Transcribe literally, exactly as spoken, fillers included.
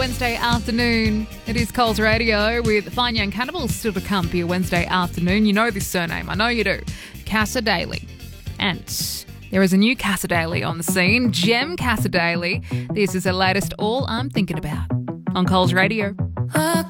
Wednesday afternoon. It is Coles Radio with Fine Young Cannibals still to come for your Wednesday afternoon. You know this surname, I know you do. Casa Daly. And there is a new Casa Daly on the scene, Gem Casa Daly. This is the latest All I'm Thinking About on Coles Radio. I